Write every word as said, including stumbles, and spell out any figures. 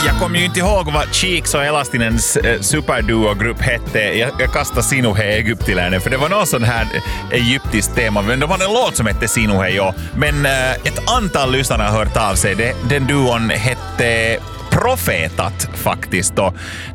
Jag kommer ju inte ihåg vad Cheeks och Elastinens eh, superduo-grupp hette. Jag, jag kastar Sinuhe Egyptiläinen, för det var någon sån här egyptiskt tema. Men de hade en låt som hette Sinuhe, ja. Men eh, ett antal lyssnare har hört av sig. Det, den duon hette Profetat faktiskt då.